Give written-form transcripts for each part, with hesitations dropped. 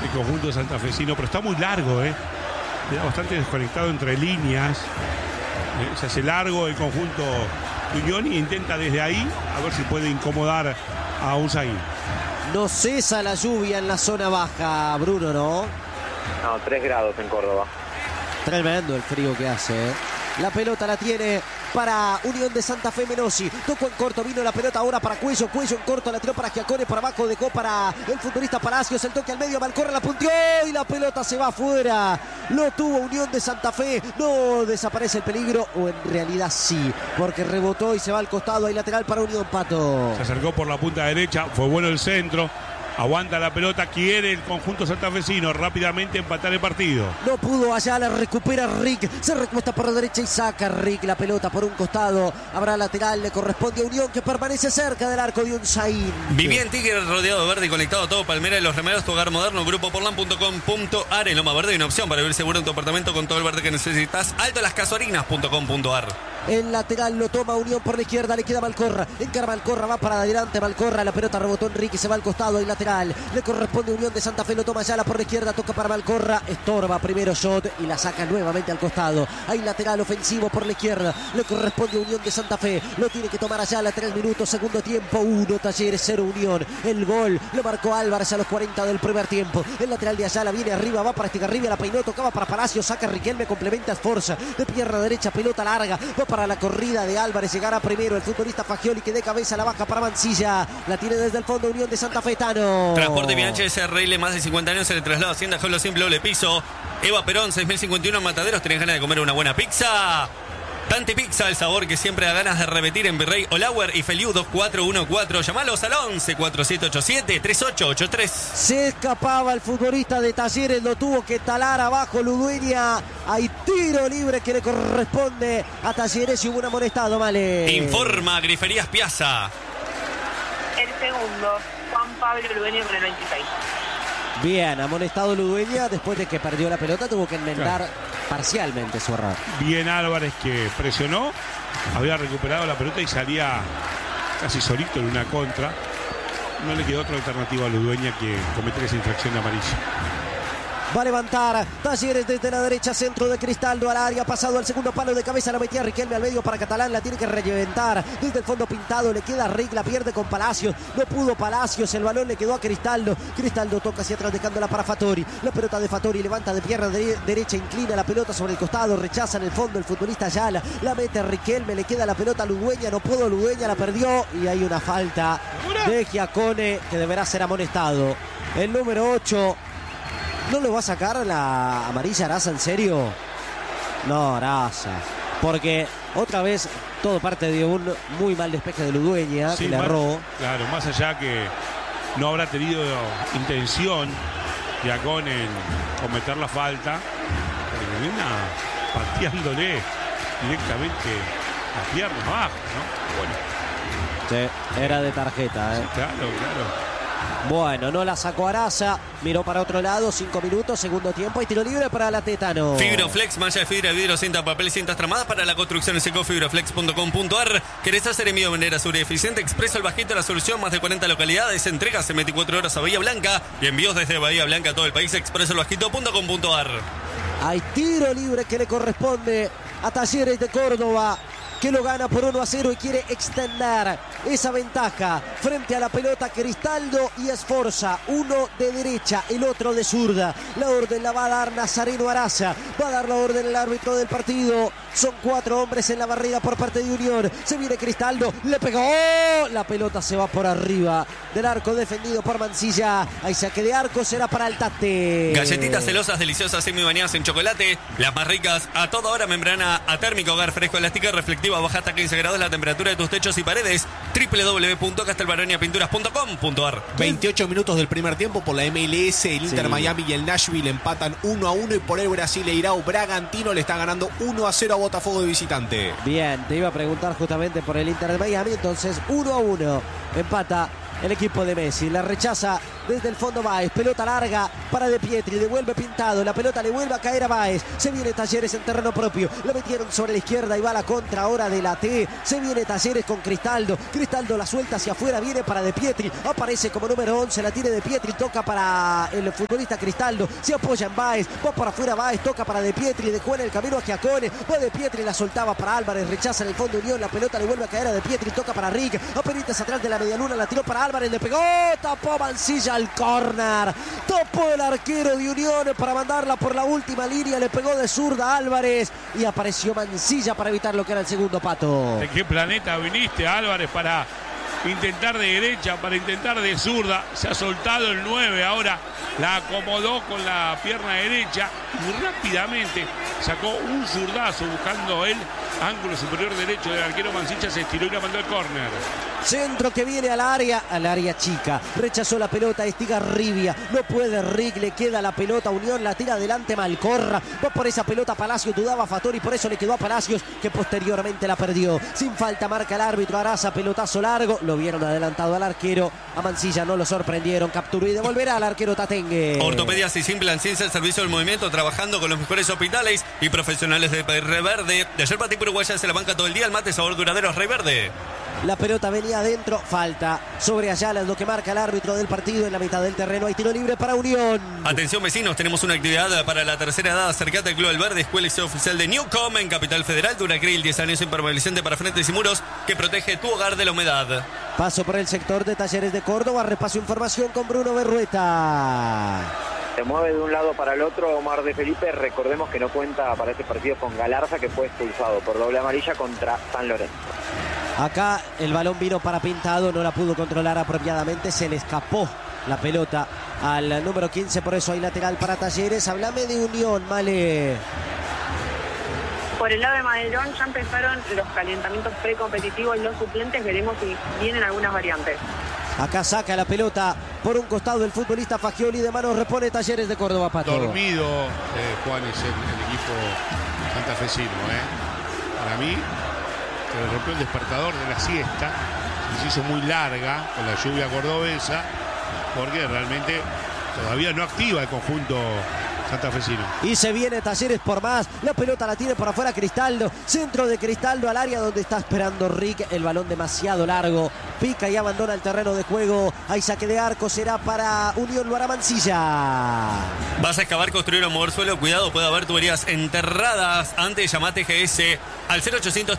el conjunto santafesino, pero está muy largo, Queda bastante desconectado entre líneas. Se hace largo el conjunto de Unión y intenta desde ahí a ver si puede incomodar a Unzaín. No cesa la lluvia en la zona baja, Bruno, ¿no? No, 3 grados en Córdoba. Tremendo el frío que hace, La pelota la tiene para Unión de Santa Fe. Menosi tocó en corto, vino la pelota ahora para Cuello en corto, la tiró para Giacone, por abajo dejó para el futbolista Palacios, el toque al medio, Malcorra la punteó y la pelota se va afuera. Lo tuvo Unión de Santa Fe, no desaparece el peligro, o en realidad sí, porque rebotó y se va al costado, hay lateral para Unión, Pato. Se acercó por la punta derecha, fue bueno el centro. Aguanta la pelota, quiere el conjunto santafesino rápidamente empatar el partido. No pudo allá, la recupera Rick. Se recuesta por la derecha y saca Rick la pelota por un costado. Habrá lateral, le corresponde a Unión, que permanece cerca del arco de Unzaín. Vivía en Tigre, rodeado de verde y conectado a todo Palmera y los Remeros, tu hogar moderno, grupoporlan.com.ar. En Loma Verde hay una opción para vivir seguro en tu apartamento con todo el verde que necesitas. altolascasuarinas.com.ar. El lateral lo toma Unión por la izquierda, le queda Malcorra. Encara Malcorra, va para adelante Malcorra. La pelota rebotó Enrique, se va al costado y lateral. Le corresponde a Unión de Santa Fe, lo toma Ayala por la izquierda, toca para Malcorra. Estorba primero shot y la saca nuevamente al costado. Hay lateral ofensivo por la izquierda. Le corresponde a Unión de Santa Fe. Lo tiene que tomar Ayala, 3 minutos, segundo tiempo. 1 Talleres, 0 Unión. El gol lo marcó Álvarez a los 40 del primer tiempo. El lateral de Ayala viene arriba, va para Estigarribia, la peinó, tocaba para Palacio, saca Riquelme, complementa Esforza. De pierna derecha, pelota larga, va para la corrida de Álvarez, llegará primero el futbolista Fagioli, que de cabeza la baja para Mancilla, la tiene desde el fondo Unión de Santa Fe, Tano. Transporte Bianchi SRL, más de 50 años en el traslado Hacienda Jolo Simple Doble Piso. Eva Perón 6051 en Mataderos. ¿Tenés ganas de comer una buena pizza? Tanti Pizza, el sabor que siempre da ganas de repetir en Virrey Olauer y Feliu 2414. Llamalos al 11 4787 3883. Se escapaba el futbolista de Talleres, lo tuvo que talar abajo Ludueña. Hay tiro libre que le corresponde a Talleres y hubo un amonestado, Male. Informa Griferías Piazza. El segundo, Juan Pablo Ludueña con el 26. Bien, amonestado Ludueña después de que perdió la pelota, tuvo que enmendar parcialmente su error. Bien Álvarez, que presionó, había recuperado la pelota y salía casi solito en una contra. No le quedó otra alternativa a Ludueña que cometer esa infracción de amarilla. Va a levantar Talleres desde la derecha, centro de Cristaldo al área, pasado al segundo palo de cabeza, la metía Riquelme al medio para Catalán, la tiene que reventar desde el fondo Pintado, le queda Rick, la pierde con Palacios, no pudo Palacios, el balón le quedó a Cristaldo, Cristaldo toca hacia atrás dejándola para Fattori, la pelota de Fattori, levanta de pierna derecha, inclina la pelota sobre el costado, rechaza en el fondo el futbolista Ayala, la mete Riquelme, le queda la pelota a Ludueña, no pudo Ludueña, la perdió y hay una falta de Giacone que deberá ser amonestado. El número 8. ¿No le va a sacar la amarilla Araza, en serio? No, Araza. Porque otra vez todo parte de un muy mal despeje de Ludueña, Sí, que le erró. Claro, más allá que no habrá tenido intención Giacón en cometer la falta, termina pateándole directamente a pierna abajo, ¿no? Bueno. Sí, era de tarjeta, Sí, claro. Bueno, no la sacó Araza, miró para otro lado, 5 minutos, segundo tiempo y tiro libre para la Tetano. Fibroflex, malla de fibra, vidrio, cinta, papel y cintas tramadas para la construcción en seco, fibroflex.com.ar. ¿Querés hacer envío de manera segura y eficiente? Expreso el Bajito, la solución, más de 40 localidades, entregas en 24 horas a Bahía Blanca y envíos desde Bahía Blanca a todo el país, expresoelbajito.com.ar. Hay tiro libre que le corresponde a Talleres de Córdoba, que lo gana por 1-0 y quiere extender esa ventaja frente a la pelota. Cristaldo y Esforza, uno de derecha, el otro de zurda. La orden la va a dar Nazareno Araza, va a dar la orden el árbitro del partido. Son 4 hombres en la barrera por parte de Unión. Se viene Cristaldo, le pegó, la pelota se va por arriba del arco defendido por Mancilla. Hay saque de arco, será para el Tate. Galletitas celosas, deliciosas, semi bañadas en chocolate, las más ricas, a toda hora, membrana atérmica, hogar fresco, elástica, reflectiva, baja hasta 15 grados la temperatura de tus techos y paredes. www.castelbaroniapinturas.com.ar. 28 minutos del primer tiempo por la MLS, el Inter Miami y el Nashville empatan 1-1 y por el Brasileirao Bragantino le está ganando 1-0 a Botafogo de visitante. Bien, te iba a preguntar justamente por el Inter de Miami, entonces 1-1 empata el equipo de Messi, la rechaza desde el fondo Báez, pelota larga para De Pietri, devuelve Pintado, la pelota le vuelve a caer a Báez, se viene Talleres en terreno propio, la metieron sobre la izquierda y va la contra ahora de la T, se viene Talleres con Cristaldo la suelta hacia afuera, viene para De Pietri, aparece como número 11, la tiene De Pietri, toca para el futbolista Cristaldo, se apoya en Báez, va por afuera Báez, toca para De Pietri, dejó en el camino a Giacone, va De Pietri, la soltaba para Álvarez, rechaza en el fondo Unión, la pelota le vuelve a caer a De Pietri, toca para Rick, apenitas atrás de la medialuna, la tiró para Álvarez, le pegó, tapó Mancilla al córner, tapó el arquero de Unión para mandarla por la última línea, le pegó de zurda a Álvarez y apareció Mancilla para evitar lo que era el segundo, Pato. ¿De qué planeta viniste, Álvarez, para intentar de derecha, para intentar de zurda? Se ha soltado el 9, ahora la acomodó con la pierna derecha y rápidamente sacó un zurdazo buscando el ángulo superior derecho del arquero Mancilla, se estiró y la mandó al córner. Centro que viene al área chica, rechazó la pelota Estigarribia, no puede Rick, le queda la pelota Unión, la tira adelante Malcorra, va por esa pelota Palacios, dudaba Fattori, por eso le quedó a Palacios, que posteriormente la perdió. Sin falta marca el árbitro Araza, pelotazo largo, lo vieron adelantado al arquero, a Mancilla no lo sorprendieron, capturó y devolverá al arquero Tatengue. Ortopedias y Simplan Ciencia, el servicio del movimiento, trabajando con los mejores hospitales y profesionales de Reverde. De ayer Pati Uruguaya se la banca todo el día, el mate sabor duradero Reverde. La pelota venía adentro, falta sobre Ayala, es lo que marca el árbitro del partido. En la mitad del terreno hay tiro libre para Unión. Atención vecinos, tenemos una actividad para la tercera edad. Acercate al Club del Verde, escuela oficial de Newcom en Capital Federal. Duracril, 10 años impermeabilizante para frentes y muros que protege tu hogar de la humedad. Paso por el sector de Talleres de Córdoba, repaso información con Bruno Berrueta. Se mueve de un lado para el otro Omar de Felipe. Recordemos que no cuenta para este partido con Galarza, que fue expulsado por doble amarilla contra San Lorenzo. Acá el balón vino para Pintado, no la pudo controlar apropiadamente, se le escapó la pelota al número 15, por eso hay lateral para Talleres. Háblame de Unión, Male. Por el lado de Madelón ya empezaron los calentamientos precompetitivos, los suplentes, veremos si vienen algunas variantes. Acá saca la pelota por un costado el futbolista Fagioli, de manos repone Talleres de Córdoba, Pato. Dormido, Juan, es el equipo santafesino. Para mí, se le rompió el despertador de la siesta, se hizo muy larga con la lluvia cordobesa, porque realmente todavía no activa el conjunto santafesino. Y se viene Talleres por más, la pelota la tiene por afuera Cristaldo, centro de Cristaldo al área donde está esperando Rick, el balón demasiado largo, pica y abandona el terreno de juego, hay saque de arco, será para Unión, lo hará Mancilla. Vas a excavar, construir o mover suelo, cuidado, puede haber tuberías enterradas. Antes llama a TGS al 0800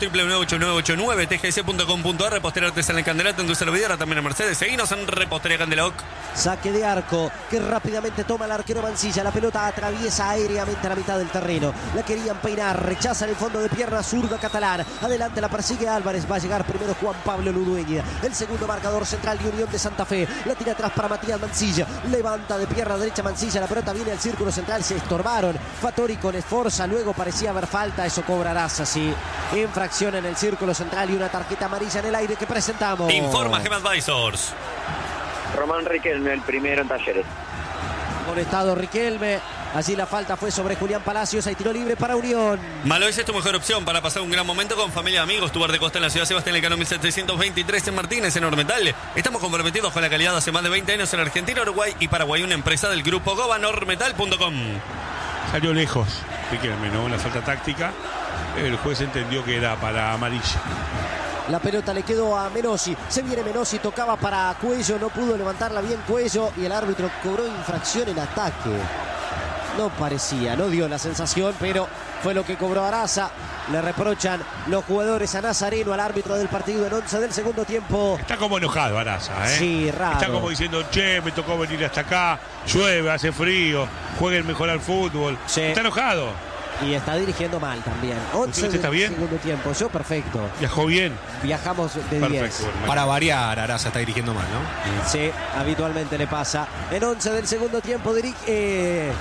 999 tgs.com.ar. Repostería artesanal en Candelato, en tu servidora, también en Mercedes. Seguinos en Repostería Candelac. Saque de arco que rápidamente toma el arquero Mancilla, la pelota atraviesa aéreamente a la mitad del terreno, la querían peinar, rechaza en el fondo de pierna zurda Catalán, adelante la persigue Álvarez, va a llegar primero Juan Pablo Ludueña, el segundo marcador central de Unión de Santa Fe, la tira atrás para Matías Mancilla, levanta de pierna derecha Mancilla, la pelota viene al círculo central, se estorbaron, Fattori con esforza, luego parecía haber falta, eso cobrarás así, infracción en el círculo central y una tarjeta amarilla en el aire que presentamos. Informa Gem Advisors. Román Riquelme, el primero en Talleres. Conectado Riquelme, así la falta fue sobre Julián Palacios, hay tiro libre para Unión. Maloes es tu mejor opción para pasar un gran momento con familia y amigos. Tu bar de costa en la ciudad Sebastián Elcano 1723 en Martínez, en Ormetal. Estamos comprometidos con la calidad hace más de 20 años en Argentina, Uruguay y Paraguay, una empresa del grupo Gobanormetal.com. Salió lejos Riquelme, ¿no? La falta táctica, el juez entendió que era para amarilla. La pelota le quedó a Menossi, se viene Menossi, tocaba para Cuello, no pudo levantarla bien Cuello y el árbitro cobró infracción en ataque. No parecía, no dio la sensación, pero fue lo que cobró Araza. Le reprochan los jugadores a Nazareno, al árbitro del partido en 11 del segundo tiempo. Está como enojado Araza, Sí, raro. Está como diciendo, che, me tocó venir hasta acá, llueve, hace frío, jueguen mejor al fútbol. Sí. Está enojado. Y está dirigiendo mal también. 11 ¿Usted está del bien? segundo tiempo. Yo perfecto. Viajó bien. Viajamos de Perfecto, 10. hermano. Para variar, Araza está dirigiendo mal, ¿no? Sí, habitualmente le pasa. En 11 del segundo tiempo dirige...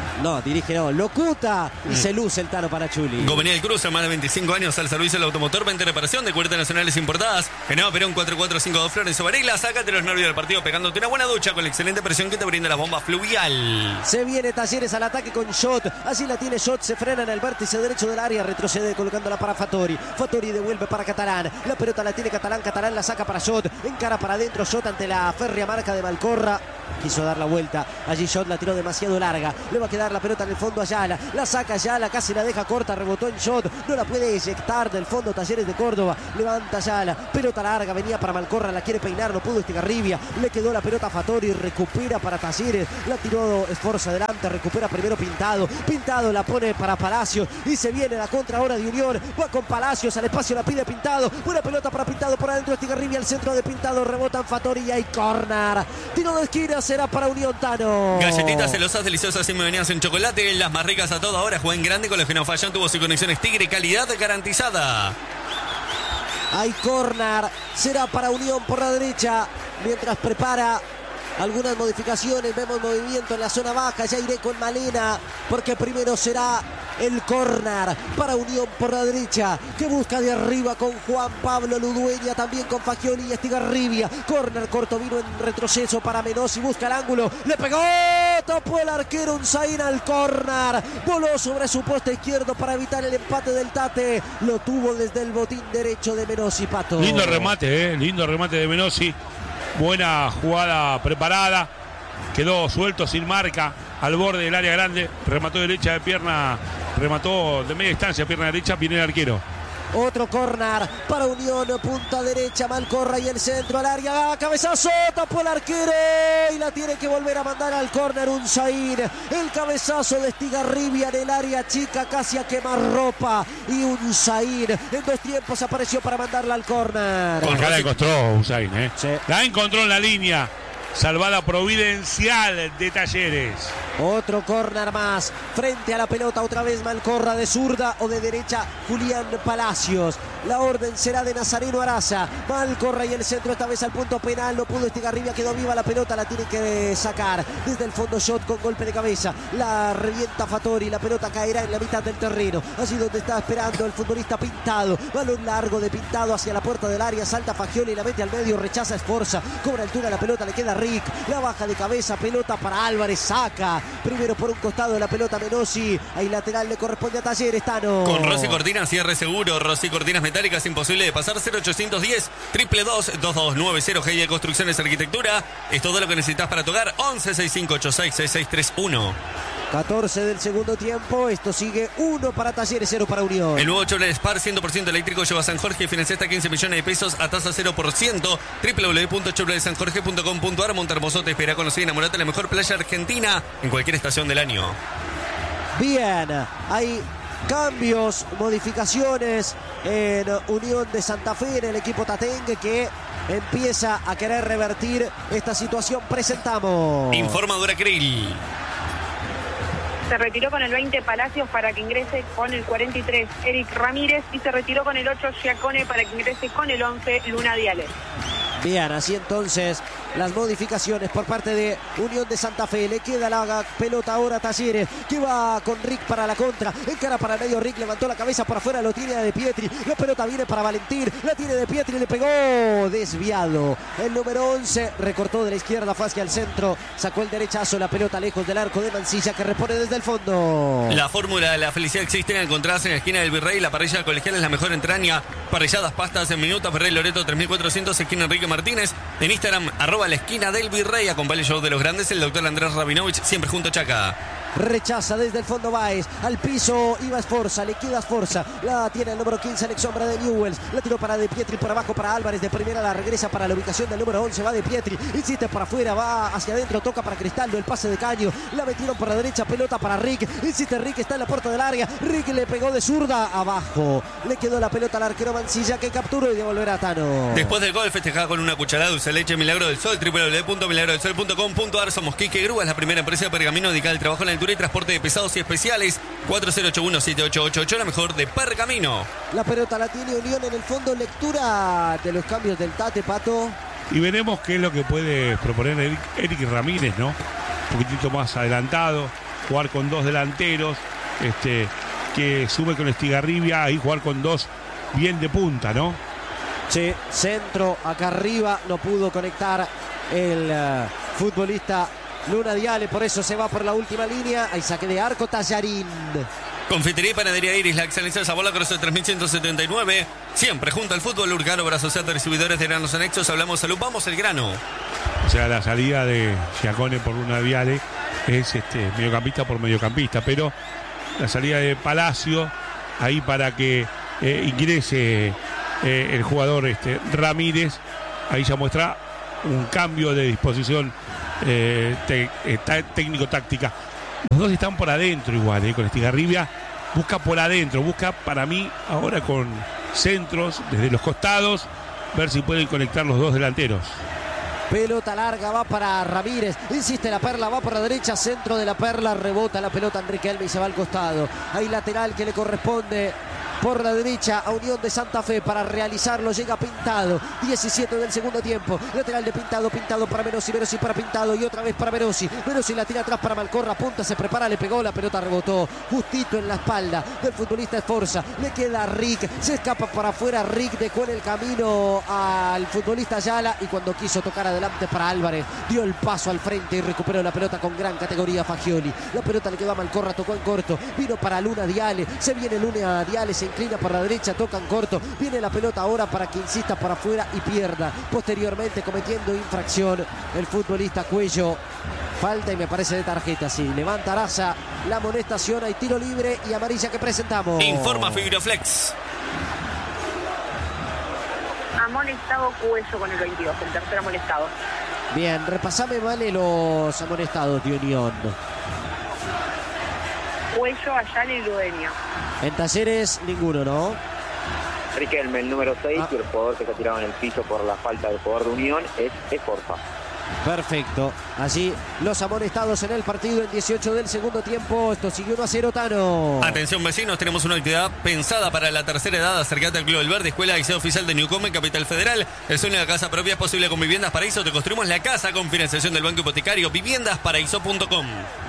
locuta. Y se luce el Tano Panachuli. Govenía del Cruz, más de 25 años al servicio del automotor, 20 reparación de cuerdas nacionales importadas. General Perón 4452 Florencio Varela. Sácate los nervios del partido pegándote una buena ducha con la excelente presión que te brinda la bomba fluvial. Se viene Talleres al ataque con Shot. Así la tiene Shot. Se frena en el vértice derecho del área. Retrocede colocándola para Fattori. Fattori devuelve para Catalán. La pelota la tiene Catalán. Catalán la saca para Shot. Encara para adentro Shot ante la férrea marca de Malcorra. quiso dar la vuelta. Allí Shot la tiró demasiado larga. Le va a quedar la pelota en el fondo a Ayala. La saca Ayala, casi la deja corta, rebotó en Shot. No la puede eyectar del fondo Talleres de Córdoba. Levanta Ayala, pelota larga, venía para Malcorra, la quiere peinar, no pudo Estigarribia. Le quedó la pelota a Fattori, recupera para Talleres. La tiró Esforza adelante, recupera primero Pintado. Pintado la pone para Palacios y se viene la contra ahora de Unión. Va con Palacios, al espacio la pide Pintado. Buena pelota para Pintado por adentro, Estigarribia al centro de Pintado, rebotan Fattori y hay córner. Tiro de esquina será para Unión, Tano. Galletitas celosas, deliciosas y medianas en chocolate, las más ricas a toda hora. Juega en grande con la Final Fashion, tubos y conexiones Tigre, calidad garantizada. Hay córner, será para Unión por la derecha, mientras prepara algunas modificaciones. Vemos movimiento en la zona baja, ya iré con Malena, porque primero será el córner para Unión por la derecha, que busca de arriba con Juan Pablo Ludueña, también con Fagioli y Estigarribia. Córner corto, vino en retroceso para Menossi, busca el ángulo, le pegó, tapó el arquero Unzaín al córner, voló sobre su poste izquierdo para evitar el empate del Tate, lo tuvo desde el botín derecho de Menossi, Pato. Lindo remate de Menossi, buena jugada preparada, quedó suelto sin marca al borde del área grande, remató derecha de pierna, remató de media distancia, pierna derecha, viene el arquero. Otro córner para Unión, punta derecha, Malcorra y el centro al área, cabezazo, tapó el arquero y la tiene que volver a mandar al córner Unzaín. El cabezazo de Estigarribia en el área chica, casi a quemarropa, y Unzaín en dos tiempos apareció para mandarla al córner. Acá la encontró Unzaín, Sí. La encontró en la línea. Salvada providencial de Talleres. Otro córner más, frente a la pelota otra vez Malcorra, de zurda o de derecha Julián Palacios. La orden será de Nazareno Araza. Malcorra y el centro esta vez al punto penal, no pudo Estigarribia, quedó viva la pelota, la tiene que sacar desde el fondo. Shot con golpe de cabeza, la revienta Fattori, la pelota caerá en la mitad del terreno, allí donde está esperando el futbolista Pintado. Balón largo de Pintado hacia la puerta del área, salta Fagioli, la mete al medio, rechaza Esforza, cobra altura la pelota, le queda Rick, la baja de cabeza, pelota para Álvarez, saca primero por un costado de la pelota Menossi, ahí lateral le corresponde a Talleres, Tano. Con Rossi Cortinas, cierre seguro, Rossi Cortinas metálicas, imposible de pasar, 0810 222 2290, GIE Construcciones Arquitectura, es todo lo que necesitas para tu hogar, 11 6586 6631. 14 del segundo tiempo, esto sigue 1 para Talleres, 0 para Unión. El nuevo Chevrolet Spark 100% eléctrico lleva a San Jorge, financia hasta 15 millones de pesos a tasa 0%, www.chevroletsanjorge.com.ar. Montermoso te espera, conocer y enamorate de la mejor playa argentina en cualquier estación del año. Bien, hay cambios, modificaciones en Unión de Santa Fe, en el equipo tatengue, que empieza a querer revertir esta situación. Presentamos. Informa Duracril. Se retiró con el 20 Palacios para que ingrese con el 43 Eric Ramírez y se retiró con el 8 Giacone para que ingrese con el 11 Luna Diales. Bien, así entonces las modificaciones por parte de Unión de Santa Fe. Le queda la pelota ahora a Talleres, que va con Rick para la contra, encara para el medio. Rick levantó la cabeza por afuera, lo tiene a De Pietri, la pelota viene para Valentín, la tiene De Pietri, le pegó, desviado el número 11, recortó de la izquierda, fue hacia el centro, sacó el derechazo, la pelota lejos del arco de Mancilla, que repone desde el fondo. La fórmula de la felicidad existe, encontradas en la esquina del Virrey. La parrilla colegial es la mejor entraña, parrilladas pastas en minutos. Virrey Loreto 3400, esquina Enrique Martínez. En Instagram, @la esquina del Virrey. Acompaña el show de los grandes, el doctor Andrés Rabinovich, siempre junto a Chaca. Rechaza desde el fondo Báez, al piso iba Esforza, le queda Esforza, la tiene el número 15 Alex Sombra de Newells, la tiró para De Pietri, por abajo para Álvarez, de primera la regresa para la ubicación del número 11, va De Pietri, insiste para afuera, va hacia adentro, toca para Cristaldo, el pase de Caño, la metieron por la derecha, pelota para Rick, insiste Rick, está en la puerta del área, Rick le pegó de zurda, abajo, le quedó la pelota al arquero Mancilla, que capturó y devolverá a Tano. Después del gol, festejada con una cucharada de dulce leche Milagro del Sol, www.milagrodelsol.com.ar. Somos Quique Grúa, es la primera empresa de pergamino dedicada al trabajo en la altura y transporte de pesados y especiales. 4081-7888, la mejor de Pergamino. La pelota la tiene Unión en el fondo, lectura de los cambios del Tate, Pato. Y veremos qué es lo que puede proponer Eric Ramírez, ¿no? Un poquitito más adelantado, jugar con dos delanteros, que sube con Estigarribia y jugar con dos bien de punta, ¿no? Sí, centro acá arriba, no pudo conectar el futbolista Luna Diale, por eso se va por la última línea. Hay saque de arco, Tallarín. Confitería y Panadería Iris, la excelencia de sabor, la Cruz de 3179. Siempre junto al fútbol, Urgano, para asociar distribuidores de granos anexos. Hablamos salud, vamos el grano. O sea, la salida de Giacone por Luna Viale es mediocampista por mediocampista, pero la salida de Palacio ahí para que ingrese el jugador Ramírez, ahí ya muestra un cambio de disposición técnico-táctica. Los dos están por adentro igual, con Estigarribia busca por adentro, busca para mí ahora con centros desde los costados, ver si pueden conectar los dos delanteros. Pelota larga, va para Ramírez. Insiste la Perla, va por la derecha, centro de la Perla, rebota la pelota Enrique Elme y se va al costado. Hay lateral que le corresponde por la derecha a Unión de Santa Fe. Para realizarlo llega Pintado, 17 del segundo tiempo. Lateral de Pintado, Pintado para Menossi, Menossi para Pintado y otra vez para Menossi. Menossi la tira atrás para Malcorra, punta, se prepara, le pegó, la pelota rebotó justito en la espalda del futbolista Esforza. Le queda a Rick, se escapa para afuera. Rick dejó en el camino al futbolista Ayala y cuando quiso tocar adelante para Álvarez, dio el paso al frente y recuperó la pelota con gran categoría Fagioli. La pelota le quedó a Malcorra, tocó en corto, vino para Luna Diale, se viene Luna Diale, se inclina por la derecha, toca en corto, viene la pelota ahora para que insista para afuera y pierda. Posteriormente cometiendo infracción el futbolista Cuello. Falta y me parece de tarjeta, sí. Levanta Araza la amonestación, hay tiro libre y amarilla que presentamos. Informa Fibroflex. Amonestado Cuello con el 22, el tercer amonestado. Bien, repasame, vale, los amonestados de Unión. Cuello, Ayala y Ludeña. En Talleres, ninguno, ¿no? Riquelme, el número 6, y el jugador que se ha tirado en el piso por la falta del jugador de Unión es Esforza. Perfecto. Allí los amonestados en el partido en 18 del segundo tiempo. Esto sigue 1-0, Tano. Atención vecinos, tenemos una actividad pensada para la tercera edad. Acercate al Club del Verde, Escuela de Liceo Oficial de Newcomen, Capital Federal. El sueño de la casa propia es posible con Viviendas Paraíso. Te construimos la casa con financiación del Banco Hipotecario. Viviendasparaíso.com.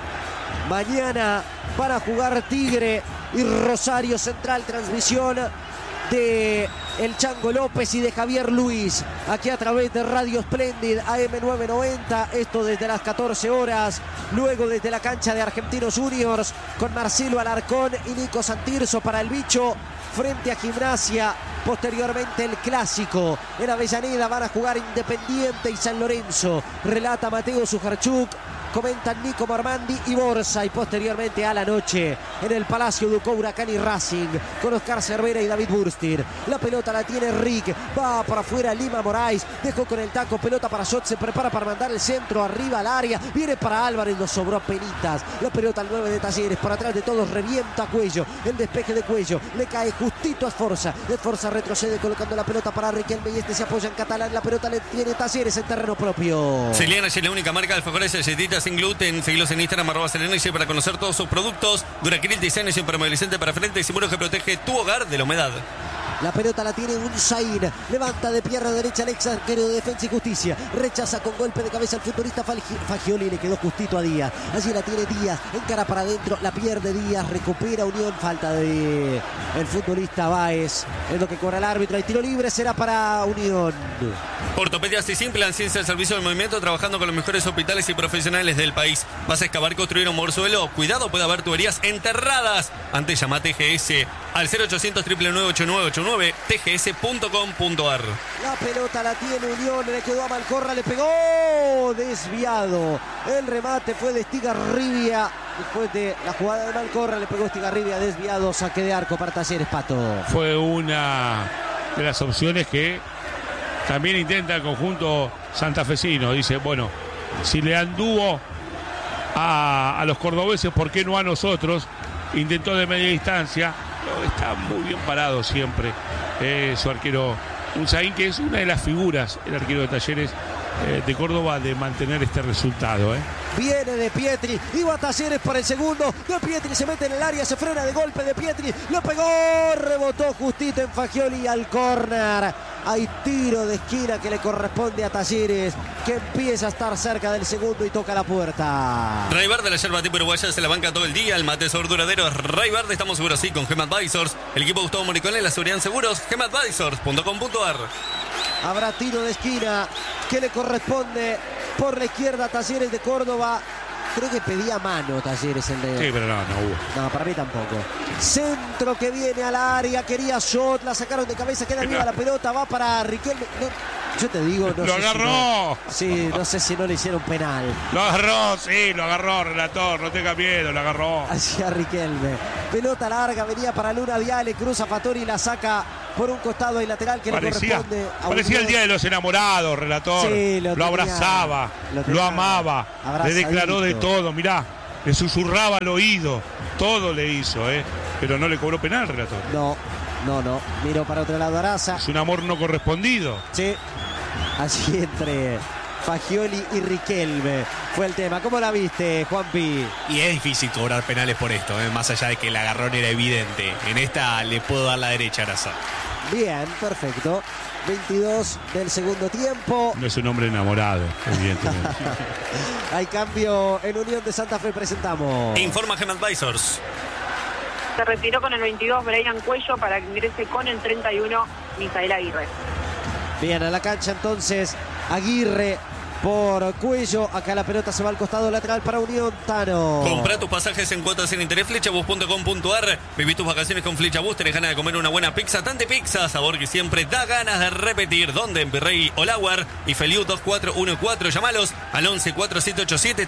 Mañana para jugar Tigre y Rosario Central, transmisión de el Chango López y de Javier Luis, aquí a través de Radio Splendid AM990, esto desde las 14 horas, luego desde la cancha de Argentinos Juniors, con Marcelo Alarcón y Nico Santirso para el Bicho, frente a Gimnasia. Posteriormente el clásico en Avellaneda, van a jugar Independiente y San Lorenzo, relata Mateo Sujarchuk, comentan Nico Marmandi y Borsa, y posteriormente a la noche en el Palacio Ducó Huracán y Racing con Oscar Cervera y David Burstir. La pelota la tiene Rick, va para afuera Lima Moraes, dejó con el taco, pelota para Schott, se prepara para mandar el centro arriba al área, viene para Álvarez, lo sobró a penitas, la pelota al 9 de Talleres, por atrás de todos revienta Cuello, el despeje de Cuello, le cae justito a Esforza, Esforza retrocede colocando la pelota para Riquelme y este se apoya en Catalán, la pelota le tiene Talleres en terreno propio. Selena es la única marca de alfajores y galletitas sin gluten. Seguilos en Instagram @Selena y para conocer todos sus productos. Duracril diseño y impermeabilizante para frente y seguro que protege tu hogar de la humedad. La pelota la tiene Unzain, levanta de pierna derecha el ex arquero de Defensa y Justicia, rechaza con golpe de cabeza al futbolista Fagioli, le quedó justito a Díaz, allí la tiene Díaz, encara para adentro, la pierde Díaz, recupera Unión, falta de el futbolista Báez, es lo que cobra el árbitro, hay tiro libre, será para Unión. Ortopedias y Simplan, ciencia del servicio del movimiento, trabajando con los mejores hospitales y profesionales del país. ¿Vas a excavar, construir un morzuelo? Cuidado, puede haber tuberías enterradas. Antes llama a TGS al 0800 999 8989, tgs.com.ar. La pelota la tiene Unión, le quedó a Malcorra, le pegó, desviado. El remate fue de Estigarribia. Después de la jugada de Malcorra, le pegó Estigarribia, desviado, saque de arco para Talleres, Pato. Fue una de las opciones que también intenta el conjunto santafesino. Dice, bueno, si le anduvo a los cordobeses, ¿por qué no a nosotros? Intentó de media distancia, pero está muy bien parado siempre su arquero Unzain, que es una de las figuras, el arquero de Talleres de Córdoba, de mantener este resultado. Viene de Pietri, iba a Talleres para el segundo, de Pietri se mete en el área, se frena de golpe de Pietri, lo pegó, rebotó justito en Fagioli al córner. Hay tiro de esquina que le corresponde a Talleres, que empieza a estar cerca del segundo y toca la puerta. Ray Verde, la yerba tipo uruguaya, se la banca todo el día. El mate sabor duradero es Ray Verde, estamos seguros, sí, con Gem Advisors. El equipo Gustavo Moricone, la seguridad en seguros, gemadvisors.com.ar. Habrá tiro de esquina que le corresponde por la izquierda a Talleres de Córdoba. Creo que pedía mano Talleres el de... Sí, pero no hubo. No, para mí tampoco. Centro que viene al área, quería Schott, la sacaron de cabeza, queda arriba la pelota, va para Riquelme. Yo te digo, no Lo sé agarró. no sé si no le hicieron penal. Lo agarró, sí, lo agarró, relator. No tenga miedo, lo agarró. Hacia Riquelme. Pelota larga, venía para Luna Viale, cruza Fattori y la saca por un costado y lateral que le corresponde a Parecía el día de los enamorados, relator. Sí, lo abrazaba, lo tenía lo amaba, le declaró de abrazadito. todo, mirá, le susurraba al oído, todo le hizo, pero no le cobró penal, relator. No. Miro para otro lado Araza. Es un amor no correspondido. Sí. Allí entre Fagioli y Riquelme fue el tema. ¿Cómo la viste, Juanpi? Y es difícil cobrar penales por esto, más allá de que el agarrón era evidente. En esta le puedo dar la derecha a Araza. Bien, perfecto. 22 del segundo tiempo. No es un hombre enamorado, evidentemente. Hay cambio en Unión de Santa Fe, presentamos. Informa Gem Advisors. Se retiró con el 22 Brian Cuello para que ingrese con el 31 Misael Aguirre. Bien, a la cancha entonces Aguirre por Cuello. Acá la pelota se va al costado lateral para Unión. Tano. Comprá tus pasajes en cuotas sin interés, flechabus.com.ar. Viví tus vacaciones con Flechabus. Tenés ganas de comer una buena pizza. Tante Pizza, sabor que siempre da ganas de repetir. ¿Dónde? En Virrey Olauer y Feliu 2414. Llamalos al 11 4787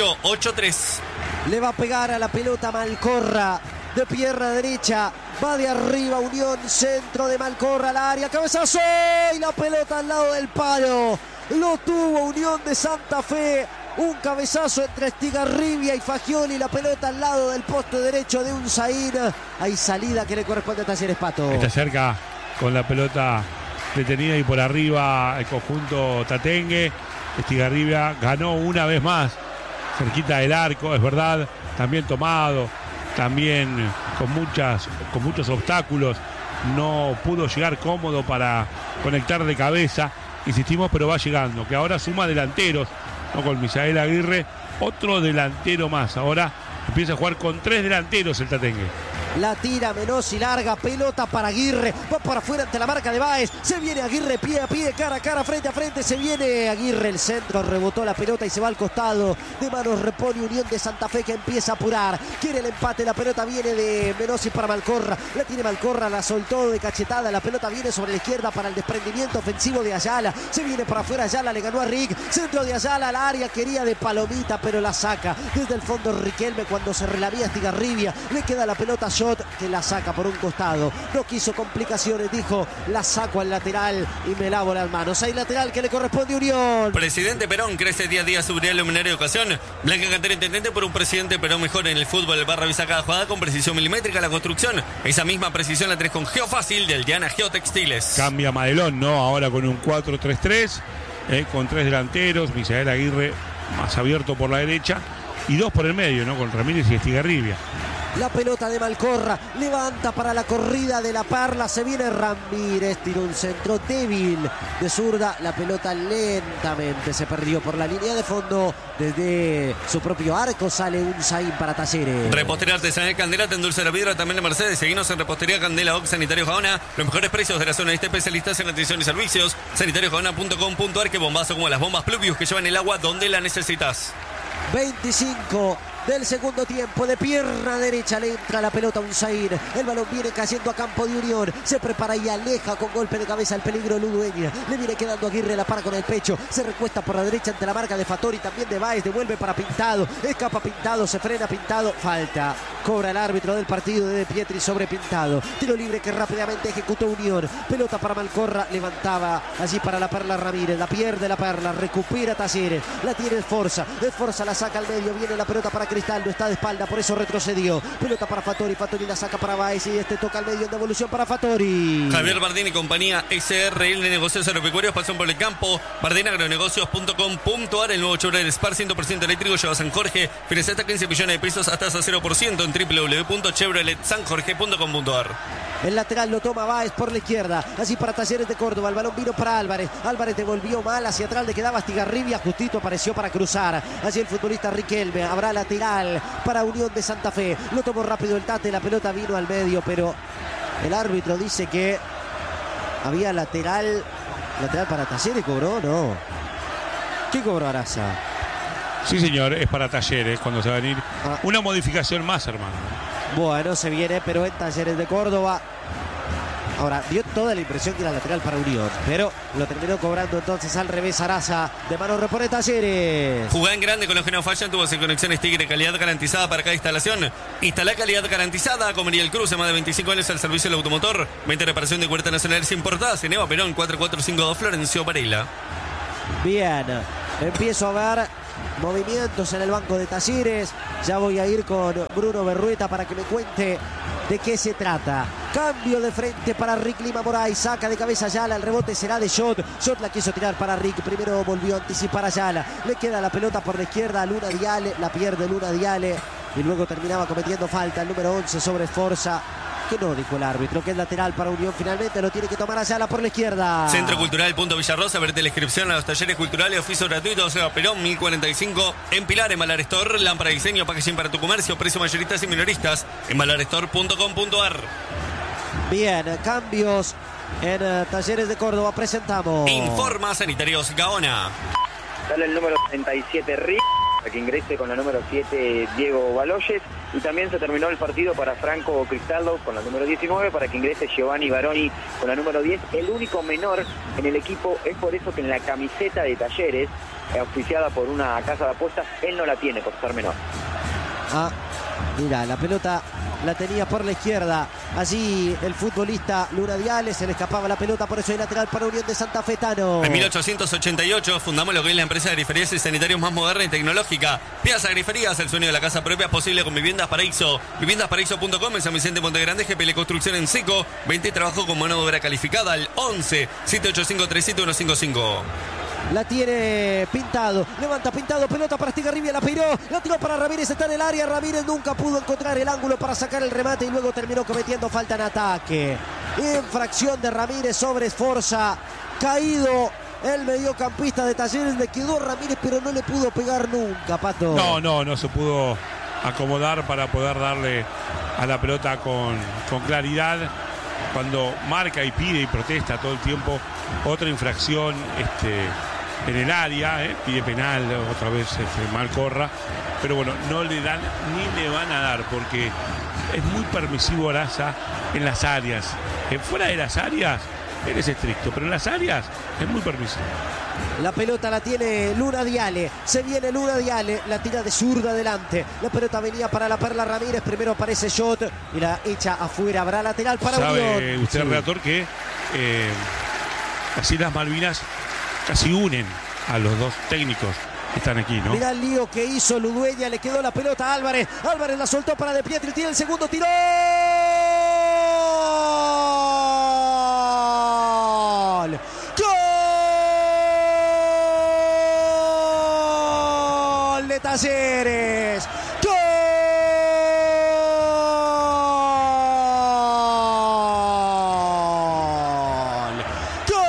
3883. Le va a pegar a la pelota Malcorra. De pierna derecha, va de arriba Unión, centro de Malcorra al área, cabezazo y la pelota al lado del palo. Lo tuvo Unión de Santa Fe, un cabezazo entre Estigarribia y Fagioli, la pelota al lado del poste derecho de Unzaín. Hay salida que le corresponde a Talleres, Pato. Está cerca con la pelota detenida y por arriba el conjunto tatengue. Estigarribia ganó una vez más, cerquita del arco, es verdad, también tomado. También con muchos obstáculos, no pudo llegar cómodo para conectar de cabeza, insistimos, pero va llegando, que ahora suma delanteros, ¿no? Con Misael Aguirre, otro delantero más, ahora empieza a jugar con 3 delanteros el tatengue. La tira Menossi, larga, pelota para Aguirre, va para afuera ante la marca de Báez, se viene Aguirre pie a pie, cara a cara, frente a frente, se viene Aguirre, el centro, rebotó la pelota y se va al costado, de manos repone Unión de Santa Fe que empieza a apurar, quiere el empate, la pelota viene de Menossi para Malcorra, la tiene Malcorra, la soltó de cachetada, la pelota viene sobre la izquierda para el desprendimiento ofensivo de Ayala, se viene para afuera Ayala, le ganó a Rick, centro de Ayala al área, quería de Palomita, pero la saca, desde el fondo Riquelme cuando se relavía Estigarribia, le queda la pelota a Shot, que la saca por un costado, no quiso complicaciones, dijo, la saco al lateral y me lavo las manos. Hay lateral que le corresponde a Unión. Presidente Perón crece día a día su brillo luminaria de ocasión. Blanca Cantera intendente por un presidente Perón mejor en el fútbol. Barra avisa cada jugada con precisión milimétrica la construcción. Esa misma precisión la tenés con Geofácil del Diana Geotextiles. Cambia Madelón, ¿no? Ahora con un 4-3-3, con 3 delanteros, Misael Aguirre más abierto por la derecha y 2 por el medio, ¿no? Con Ramírez y Estigarribia. La pelota de Malcorra, levanta para la corrida de la Parla, se viene Ramírez, tiró un centro débil de zurda, la pelota lentamente se perdió por la línea de fondo, desde su propio arco sale un Zain para Talleres. Repostería Artesanal Candela, te endulce la vidra también de Mercedes. Seguinos en Repostería Candela Ox Sanitario Jaona, los mejores precios de la zona, especialistas en atención y servicios, sanitariojaona.com.ar, que bombazo como las bombas Pluvius que llevan el agua donde la necesitas. 25 del segundo tiempo, de pierna derecha le entra la pelota a Unzaín, el balón viene cayendo a campo de Unión, se prepara y aleja con golpe de cabeza el peligro Ludueña, le viene quedando Aguirre, la para con el pecho, se recuesta por la derecha ante la marca de Fattori, también de Báez, devuelve para Pintado, escapa Pintado, se frena Pintado, falta, cobra el árbitro del partido de Pietri sobre Pintado, tiro libre que rápidamente ejecutó Unión, pelota para Malcorra, levantaba allí para la Perla Ramírez, la pierde la Perla, recupera Talleres, la tiene Esforza la saca al medio, viene la pelota para Cristaldo, está de espalda, por eso retrocedió, pelota para Fattori la saca para Báez y este toca al medio en devolución para Fattori. Javier Bardini y compañía SRL de Negocios Agropecuarios, pasan por el campo, bardinagronegocios.com.ar, el nuevo Chevrolet Spar 100% eléctrico, lleva a San Jorge, financia hasta 15 millones de pesos, hasta 0% en www.chevroletsanjorge.com.ar. El lateral lo toma Báez por la izquierda, así para Talleres de Córdoba, el balón vino para Álvarez devolvió mal hacia atrás, le quedaba Estigarribia, justito apareció para cruzar, allí el futbolista Riquelme, habrá lateral para Unión de Santa Fe, lo tomó rápido el Tate, la pelota vino al medio, pero el árbitro dice que había lateral para Talleres, ¿cobró? No. ¿Qué cobró Araza? Sí, señor, es para Talleres cuando se va a venir. Una modificación más, hermano. Bueno, se viene, pero en Talleres de Córdoba Ahora, dio toda la impresión que era lateral para Unión, pero lo terminó cobrando entonces al revés Araza. De mano repone Talleres. Jugá en grande con los que no fallan. Tuvo sin conexiones Tigre, calidad garantizada para cada instalación. Instalá calidad garantizada. Comería el Cruce, más de 25 años al servicio del automotor. 20 reparación de puertas nacionales importadas. En Eva Perón, 4452 Florencio Varela. Bien, empiezo a ver movimientos en el banco de Talleres. Ya voy a ir con Bruno Berrueta para que me cuente de qué se trata. Cambio de frente para Rick Lima Moray. Saca de cabeza Ayala. El rebote será de Shot. Shot la quiso tirar para Rick. Primero volvió a anticipar Ayala. Le queda la pelota por la izquierda a Luna Diale. La pierde Luna Diale. Y luego terminaba cometiendo falta el número 11 sobre Esforza. Que no dijo el árbitro, que es lateral para Unión. Finalmente lo tiene que tomar Ayala por la izquierda. Centro Cultural Punto Villarrosa. Verte la inscripción a los talleres culturales. Oficio gratuito. Seba Perón 1045. En Pilar, en Valar Store. Lámpara de diseño, packaging para tu comercio. Precio mayoristas y minoristas. En valarestore.com.ar. Bien, cambios en Talleres de Córdoba. Presentamos. Informa Sanitarios Gaona. Sale el número 37 Rick, para que ingrese con la número 7 Diego Baloyes. Y también se terminó el partido para Franco Cristaldo con la número 19, para que ingrese Giovanni Baroni con la número 10. El único menor en el equipo, es por eso que en la camiseta de Talleres, auspiciada por una casa de apuestas, él no la tiene por ser menor. Ah, mira, la pelota la tenía por la izquierda. Allí el futbolista Luna Diale, se le escapaba la pelota, por eso hay lateral para Unión de Santa Fe, Tano. En 1888 fundamos lo que es la empresa de griferías y sanitarios más moderna y tecnológica. Piazza Griferías, el sueño de la casa propia posible con Viviendas Paraíso. Viviendasparaíso.com en San Vicente Monte Grande, GPL Construcción en Seco. 20 trabajo con mano de obra calificada al 11 785 37155. La tiene Pintado, levanta Pintado, pelota para Stigarribia, la piró, la tiró para Ramírez, está en el área, Ramírez nunca pudo encontrar el ángulo para sacar el remate y luego terminó cometiendo falta en ataque. Infracción de Ramírez sobre Esforza, caído el mediocampista de Talleres, le quedó Ramírez pero no le pudo pegar nunca, Pato. No se pudo acomodar para poder darle a la pelota con claridad. Cuando marca y pide y protesta todo el tiempo otra infracción en el área, pide penal, otra vez Malcorra, pero bueno, no le dan ni le van a dar porque es muy permisivo Araza en las áreas. Fuera de las áreas eres estricto, pero en las áreas es muy permisivo. La pelota la tiene Luna Diale, se viene Luna Diale, la tira de zurda adelante, la pelota venía para la Perla Ramírez, primero aparece Shot y la echa afuera, habrá lateral para Unión. ¿Sabe usted, relator, que así las Malvinas casi unen a los dos técnicos que están aquí, ¿no? Mirá el lío que hizo Ludueña, le quedó la pelota a Álvarez, Álvarez la soltó para De Pietri, tiene el segundo tiro. Talleres, ¡gol! ¡Gol!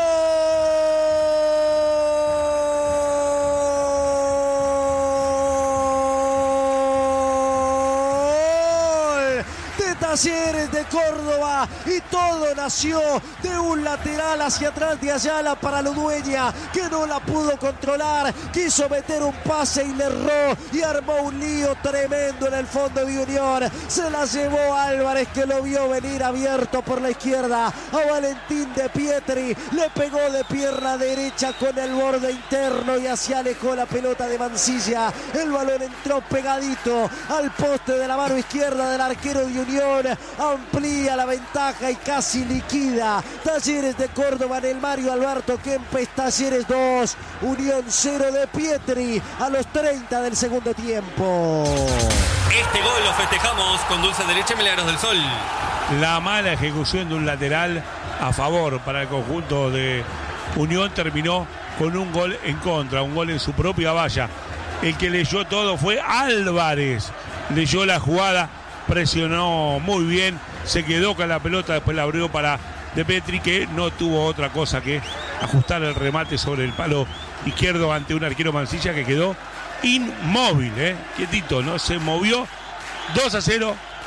De Talleres de Córdoba, y todo nació de un lateral hacia atrás de Ayala para Ludueña, que no la pudo controlar, quiso meter un pase y le erró y armó un lío tremendo en el fondo de Unión. Se la llevó Álvarez, que lo vio venir abierto por la izquierda a Valentín De Pietri, le pegó de pierna derecha con el borde interno y así alejó la pelota de Mansilla. El balón entró pegadito al poste de la mano izquierda del arquero de Unión, amplía la ventaja y casi liquida Talleres de Córdoba en el Mario Alberto Kempes. Talleres 2, Unión 0. De Pietri a los 30 del segundo tiempo. Este gol lo festejamos con dulce de leche Milagros del Sol. La mala ejecución de un lateral a favor para el conjunto de Unión terminó con un gol en contra, un gol en su propia valla. El que leyó todo fue Álvarez, leyó la jugada, presionó muy bien, se quedó con la pelota, después la abrió para De Pietri, que no tuvo otra cosa que ajustar el remate sobre el palo izquierdo ante un arquero Mansilla que quedó inmóvil, quietito, no se movió. 2-0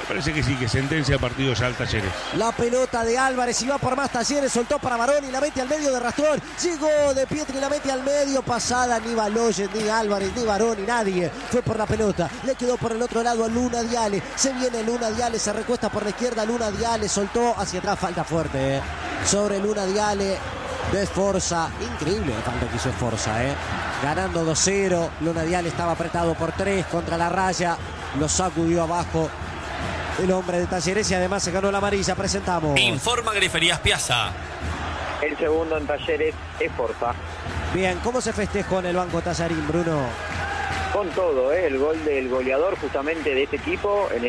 Me parece que sí, que sentencia el partido ya al Talleres. La pelota de Álvarez, iba por más Talleres, soltó para Baroni, la mete al medio de Rastrón, llegó de Pietri, la mete al medio, pasada, ni Baloyes, ni Álvarez, ni Baroni, nadie fue por la pelota, le quedó por el otro lado a Luna Diale, se viene Luna Diale, se recuesta por la izquierda, Luna Diale, soltó hacia atrás, falta fuerte, sobre Luna Diale de Sforza, increíble la falta que hizo Sforza, ganando 2-0, Luna Diale estaba apretado por 3 contra la raya, lo sacudió abajo el hombre de Talleres y además se ganó la amarilla. Presentamos. Informa Griferías Piazza. El segundo en Talleres es Forza. Bien, ¿cómo se festejó en el banco Tallarín, Bruno? Con todo, el gol del goleador justamente de este equipo en